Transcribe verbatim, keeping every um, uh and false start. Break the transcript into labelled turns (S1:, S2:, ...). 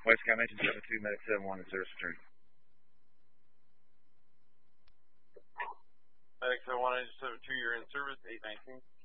S1: West County Engine seven two, Medic seven one, and service return.
S2: Medic seven one, Engine seven two, you're in service, eight nineteen.